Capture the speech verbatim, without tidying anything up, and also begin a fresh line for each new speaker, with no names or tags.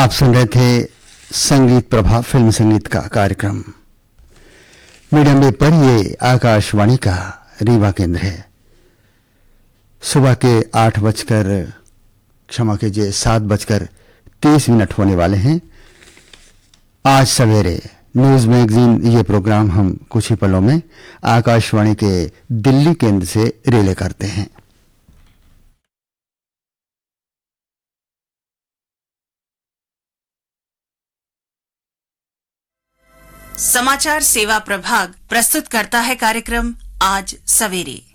आप सुन रहे थे संगीत प्रभा फिल्म संगीत का कार्यक्रम। मीडियम वेव पर ये आकाशवाणी का रीवा केंद्र है। सुबह के आठ बजकर क्षमा कीजिए सात बजकर तीस मिनट होने वाले हैं। आज सवेरे न्यूज मैगजीन ये प्रोग्राम हम कुछ ही पलों में आकाशवाणी के दिल्ली केंद्र से रिले करते हैं।
समाचार सेवा प्रभाग प्रस्तुत करता है कार्यक्रम आज सवेरे।